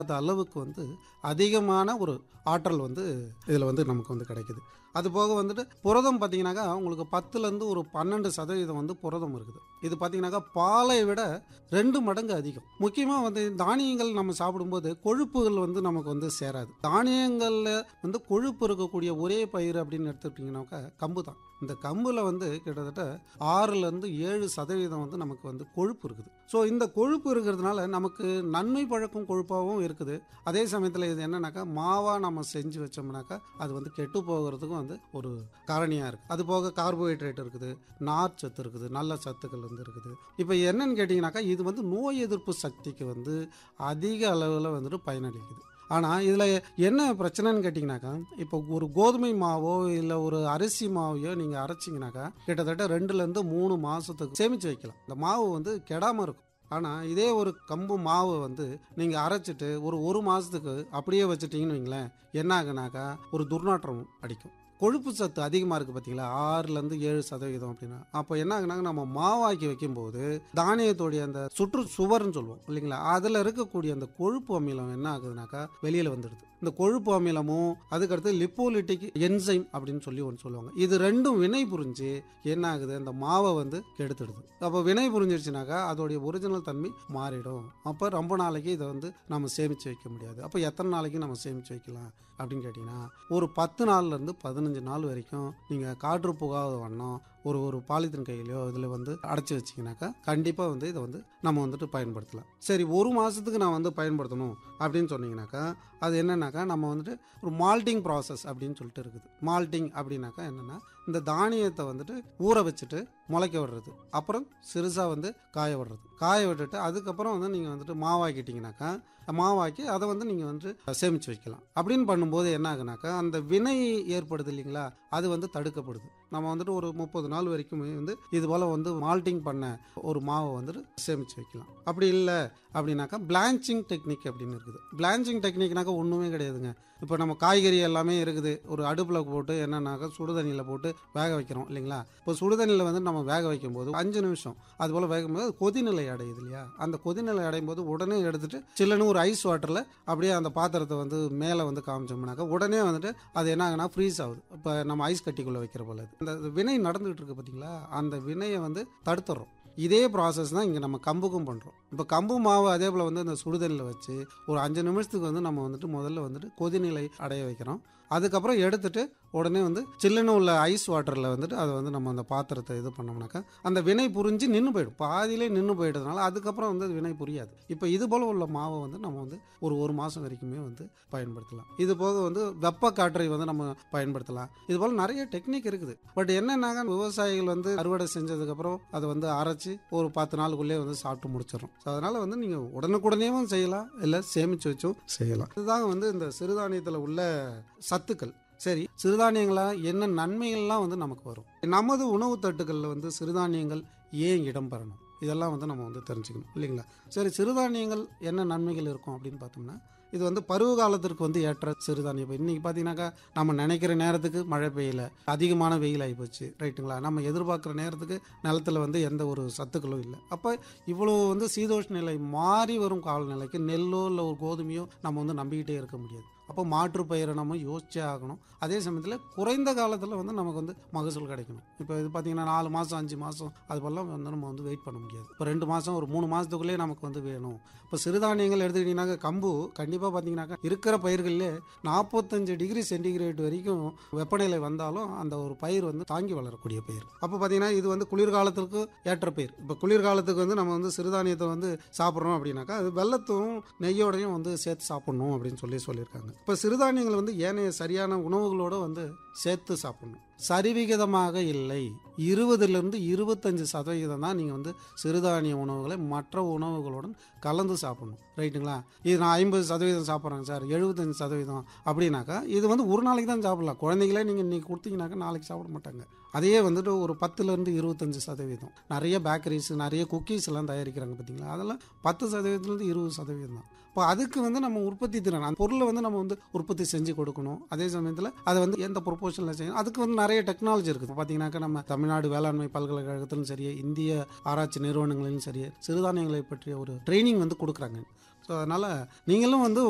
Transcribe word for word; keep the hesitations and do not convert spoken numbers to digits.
அளவுக்கு வந்து அதிகமான ஒரு ஆற்றல் வந்து இதில் வந்து நமக்கு வந்து கிடைக்குது. அது போக வந்துட்டு புரதம் பார்த்தீங்கன்னாக்கா உங்களுக்கு பத்துலேருந்து ஒரு பன்னெண்டு சதவீதம் வந்து புரதம் இருக்குது. இது பார்த்தீங்கன்னாக்கா பாலை விட ரெண்டு மடங்கு அதிகம். முக்கியமாக வந்து தானியங்கள் நம்ம சாப்பிடும்போது கொழுப்புகள் வந்து நமக்கு வந்து சேராது. தானியங்களில் வந்து கொழுப்பு இருக்கக்கூடிய ஒரே பயிர் அப்படின்னு எடுத்துக்கிட்டிங்கனாக்கா கம்பு தான். இந்த கம்பில் வந்து கிட்டத்தட்ட ஆறுலேருந்து ஏழு சதவீதம் வந்து நமக்கு வந்து கொழுப்பு இருக்குது. ஸோ இந்த கொழுப்பு இருக்கிறதுனால நமக்கு நன்மை பழக்கும் கொழுப்பாகவும் இருக்குது. அதே சமயத்தில் இது என்னன்னாக்கா மாவாக நம்ம செஞ்சு வச்சோம்னாக்கா அது வந்து கெட்டு போகிறதுக்கும் வந்து ஒரு காரணியாக இருக்குது. அது போக கார்போஹைட்ரேட் இருக்குது, நார் சத்து இருக்குது, நல்ல சத்துக்கள் வந்து இருக்குது. இப்போ என்னன்னு கேட்டிங்கனாக்கா இது வந்து நோய் எதிர்ப்பு சக்திக்கு வந்து அதிக அளவில் வந்துட்டு பயனளிக்குது. ஆனால் இதில் என்ன பிரச்சனைன்னு கேட்டிங்கனாக்கா இப்போ ஒரு கோதுமை மாவோ இல்லை ஒரு அரிசி மாவையோ நீங்கள் அரைச்சிங்கனாக்கா கிட்டத்தட்ட ரெண்டுலேருந்து மூணு மாதத்துக்கு சேமித்து வைக்கலாம். இந்த மாவு வந்து கெடாமல் இருக்கும். ஆனால் இதே ஒரு கம்பு மாவு வந்து நீங்கள் அரைச்சிட்டு ஒரு ஒரு மாதத்துக்கு அப்படியே வச்சுட்டிங்கன்னு வைங்களேன், என்ன ஆகுனாக்கா ஒரு துர்நாற்றம் அடிக்கும். கொழுப்பு சத்து அதிகமாக இருக்குது பார்த்தீங்களா, ஆறுலேருந்து ஏழு சதவீதம் அப்படின்னா அப்போ என்ன ஆகுனாங்க நம்ம மாவாக்கி வைக்கும்போது தானியத்தோடைய அந்த சுற்று சுவர்னு சொல்லுவோம் இல்லைங்களா, அதில் இருக்கக்கூடிய அந்த கொழுப்பு அமிலம் என்ன ஆகுதுனாக்கா வெளியில் வந்துடுது. இந்த கொழுப்பு அமிலமும் அதுக்கடுத்து லிப்போலிட்டிக் என்சைம் அப்படின்னு சொல்லி ஒன்று சொல்லுவாங்க. இது ரெண்டும் வினை புரிஞ்சு என்ன ஆகுது, அந்த மாவை வந்து கெடுத்துடுது. அப்போ வினை புரிஞ்சிருச்சுனாக்கா அதோடைய ஒரிஜினல் தன்மை மாறிடும். அப்போ ரொம்ப நாளைக்கு இதை வந்து நம்ம சேமித்து வைக்க முடியாது. அப்போ எத்தனை நாளைக்கு நம்ம சேமித்து வைக்கலாம் அப்படின்னு கேட்டிங்கன்னா ஒரு பத்து நாள்லேருந்து பதினஞ்சு நாள் வரைக்கும் நீங்கள் காற்று புகாத வண்ணம் ஒரு ஒரு பாலித்தீன் கையிலையோ இதில் வந்து அடைச்சி வச்சிங்கனாக்கா கண்டிப்பாக வந்து இதை வந்து நம்ம வந்துட்டு பயன்படுத்தலாம். சரி, ஒரு மாதத்துக்கு நான் வந்து பயன்படுத்தணும் அப்படின்னு சொன்னீங்கன்னாக்கா அது என்னன்னாக்கா நம்ம வந்துட்டு ஒரு மால்ட்டிங் ப்ராசஸ் அப்படின்னு சொல்லிட்டு இருக்குது. மால்ட்டிங் அப்படின்னாக்கா என்னென்னா இந்த தானியத்தை வந்துட்டு ஊற வச்சுட்டு முளைக்க விடுறது, அப்புறம் சிறுசாக வந்து காய விடுறது, காய விட்டுட்டு அதுக்கப்புறம் வந்து நீங்கள் வந்துட்டு மாவாக்கிட்டீங்கனாக்கா மாவாக்கி அதை வந்து நீங்கள் வந்துட்டு சேமித்து வைக்கலாம். அப்படின்னு பண்ணும்போது என்ன ஆகுனாக்கா அந்த வினை ஏற்படுது இல்லைங்களா, அது வந்து தடுக்கப்படுது. நம்ம வந்துட்டு ஒரு முப்பது நாள் வரைக்குமே வந்து இது போல் வந்து மால்ட்டிங் பண்ண ஒரு மாவை வந்துட்டு சேமித்து வைக்கலாம். அப்படி இல்லை அப்படின்னாக்கா பிளான்ச்சிங் டெக்னிக் அப்படின்னு இருக்குது. பிளான்ச்சிங் டெக்னிக்னாக்கா ஒன்றுமே கிடையாதுங்க. இப்போ நம்ம காய்கறி எல்லாமே இருக்குது, ஒரு அடுப்பில் போட்டு என்னன்னாக்கா சுடுதண்ணியில் போட்டு வேக வைக்கிறோம் இல்லைங்களா. இப்போ சுடுதண்ணியில் வந்து நம்ம வேக வைக்கும் போது அஞ்சு நிமிஷம் அது போல் வேகும்போது கொதிநிலை அடையுது இல்லையா, அந்த கொதிநிலை அடையும் போது உடனே எடுத்துட்டு சில்லுன்னு ஒரு ஐஸ் வாட்டரில் அப்படியே அந்த பாத்திரத்தை வந்து மேலே வந்து காமிச்சோம்னாக்கா உடனே வந்துட்டு அது என்ன ஆகுனா ஃப்ரீஸ் ஆகுது. இப்போ நம்ம ஐஸ் கட்டிக்குள்ளே வைக்கிற போல அந்த வினை நடந்துகிட்டு இருக்கு பார்த்தீங்களா, அந்த வினையை வந்து தடுத்துடுறோம். இதே ப்ராசஸ் தான் இங்கே நம்ம கம்புக்கும் பண்ணுறோம். இப்போ கம்பு மாவு அதே போல் வந்து அந்த சுடுதண்ணில் வச்சு ஒரு அஞ்சு நிமிஷத்துக்கு வந்து நம்ம வந்துட்டு முதல்ல வந்துட்டு கொதிநிலை அடைய வைக்கிறோம். அதுக்கப்புறம் எடுத்துட்டு உடனே வந்து சில்லுன்னு உள்ள ஐஸ் வாட்டரில் வந்துட்டு அதை வந்து நம்ம அந்த பாத்திரத்தை இது பண்ணோம்னாக்கா அந்த வினை புரிஞ்சு நின்று போயிடும். பாதியிலே நின்று போயிட்டதுனால அதுக்கப்புறம் வந்து வினை புரியாது. இப்போ இது போல் உள்ள மாவை வந்து நம்ம வந்து ஒரு ஒரு மாதம் வரைக்குமே வந்து பயன்படுத்தலாம். இது போக வந்து வெப்ப காற்றை வந்து நம்ம பயன்படுத்தலாம். இது போல் நிறைய டெக்னிக் இருக்குது. பட் என்னன்னாங்க விவசாயிகள் வந்து அறுவடை செஞ்சதுக்கப்புறம் அதை வந்து அரைச்சி ஒரு பத்து நாளுக்குள்ளே வந்து சாப்பிட்டு முடிச்சிடறோம். ஸோ அதனால் வந்து நீங்கள் உடனுக்குடனேவும் செய்யலாம், இல்லை சேமித்து வச்சும் செய்யலாம். இதுதான் வந்து இந்த சிறுதானியத்தில் உள்ள சத்துக்கள். சரி, சிறுதானியங்களால் என்ன நன்மைகள்லாம் வந்து நமக்கு வரும், நமது உணவு தட்டுகளில் வந்து சிறுதானியங்கள் ஏன் இடம் பெறணும், இதெல்லாம் வந்து நம்ம வந்து தெரிஞ்சுக்கணும் இல்லைங்களா. சரி, சிறுதானியங்கள் என்ன நன்மைகள் இருக்கும் அப்படின்னு பார்த்தோம்னா இது வந்து பருவ காலத்திற்கு வந்து ஏற்ற சிறுதானியம். இப்போ இன்றைக்கி பார்த்தீங்கன்னாக்கா நம்ம நினைக்கிற நேரத்துக்கு மழை பெய்யல, அதிகமான வெயில் ஆகி போச்சு ரைட்டுங்களா, நம்ம எதிர்பார்க்குற நேரத்துக்கு நிலத்தில் வந்து எந்த ஒரு சத்துக்களும் இல்லை. அப்போ இவ்வளோ வந்து சீதோஷ் நிலை மாறி வரும் காலநிலைக்கு நெல்லோ இல்லை ஒரு கோதுமையோ நம்ம வந்து நம்பிக்கிட்டே இருக்க முடியாது. அப்போ மாற்று பயிரை நம்ம யோசிச்சே ஆகணும். அதே சமயத்தில் குறைந்த காலத்தில் வந்து நமக்கு வந்து மகசூல் கிடைக்கணும். இப்போ இது பார்த்திங்கன்னா நாலு மாதம் அஞ்சு மாதம் அது போலாம் வந்து நம்ம வந்து வெயிட் பண்ண முடியாது. இப்போ ரெண்டு மாதம் ஒரு மூணு மாதத்துக்குள்ளேயே நமக்கு வந்து வேணும். இப்போ சிறுதானியங்கள் எடுத்துக்கிட்டிங்கனாக்கா கம்பு கண்டிப்பாக பார்த்தீங்கன்னாக்கா இருக்கிற பயிர்களே நாற்பத்தஞ்சு டிகிரி சென்டிகிரேட் வரைக்கும் வெப்பநிலை வந்தாலும் அந்த ஒரு பயிர் வந்து தாங்கி வளரக்கூடிய பயிர். அப்போ பார்த்தீங்கன்னா இது வந்து குளிர்காலத்திற்கு ஏற்ற பயிர். இப்போ குளிர்காலத்துக்கு வந்து நம்ம வந்து சிறுதானியத்தை வந்து சாப்பிட்றோம் அப்படின்னாக்கா அது வெள்ளத்தும் நெய்யோடையும் வந்து சேர்த்து சாப்பிட்ணும் அப்படின்னு சொல்லி சொல்லியிருக்காங்க. இப்போ சிறுதானியங்கள் வந்து ஏனைய சரியான உணவுகளோடு வந்து சேர்த்து சாப்பிடணும். சரிவிகிதமாக இல்லை, இருபதுலேருந்து இருபத்தஞ்சு சதவீதம் தான் நீங்கள் வந்து சிறுதானிய உணவுகளை மற்ற உணவுகளுடன் கலந்து சாப்பிடணும் ரைட்டுங்களா. இது நான் ஐம்பது சதவீதம் சாப்பிட்றேங்க சார், எழுபத்தஞ்சு சதவீதம் அப்படின்னாக்கா இது வந்து ஒரு நாளைக்கு தான் சாப்பிடலாம். குழந்தைங்களே நீங்கள் இன்றைக்கி கொடுத்தீங்கன்னாக்கா நாளைக்கு சாப்பிட மாட்டாங்க. அதையே வந்துட்டு ஒரு பத்துலேருந்து இருபத்தஞ்சு சதவீதம் நிறைய பேக்கரிஸ் நிறைய குக்கீஸ் எல்லாம் தயாரிக்கிறாங்க பார்த்தீங்களா, அதெல்லாம் பத்து சதவீதத்துலேருந்து இருபது சதவீதம் தான். இப்போ அதுக்கு வந்து நம்ம உற்பத்தி திறன் அந்த பொருளை வந்து நம்ம வந்து உற்பத்தி செஞ்சு கொடுக்கணும். அதே சமயத்தில் அதை வந்து எந்த ப்ரொபோஷனில் செய்யணும், அதுக்கு வந்து நிறைய டெக்னாலஜி இருக்குது. பார்த்தீங்கன்னாக்கா நம்ம தமிழ்நாடு வேளாண்மை பல்கலைக்கழகத்திலும் சரி, இந்திய ஆராய்ச்சி நிறுவனங்களிலும் சரி சிறுதானியங்களை பற்றிய ஒரு ட்ரைனிங் வந்து கொடுக்குறாங்க. ஸோ அதனால் நீங்களும் வந்து